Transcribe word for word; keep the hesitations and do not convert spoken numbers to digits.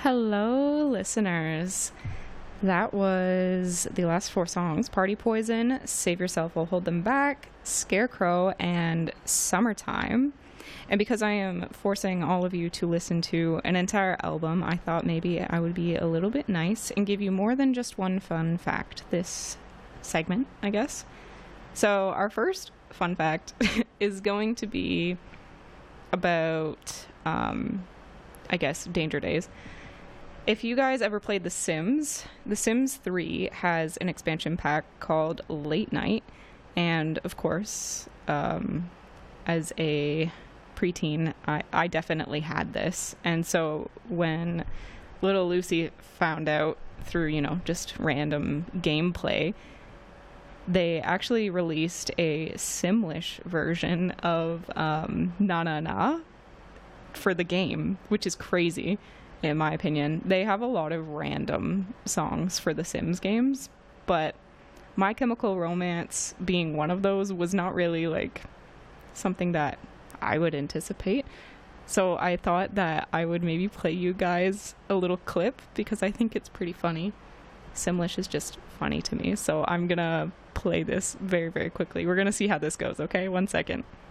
Hello, listeners. That was the last four songs: Party Poison, Save Yourself, Will Hold Them Back, Scarecrow, and Summertime. And because I am forcing all of you to listen to an entire album, I thought maybe I would be a little bit nice and give you more than just one fun fact this segment, I guess. So our first fun fact is going to be about, um, I guess, Danger Days. If you guys ever played The Sims, The Sims three has an expansion pack called Late Night. And of course, um, as a preteen, I, I definitely had this. And so when little Lucy found out through, you know, just random gameplay, they actually released a Simlish version of um, Na Na Na for the game, which is crazy. In my opinion, they have a lot of random songs for the Sims games, but My Chemical Romance being one of those was not really like something that I would anticipate. So I thought that I would maybe play you guys a little clip because I think it's pretty funny. Simlish is just funny to me. So I'm gonna play this very, very quickly. We're gonna see how this goes, okay? One second.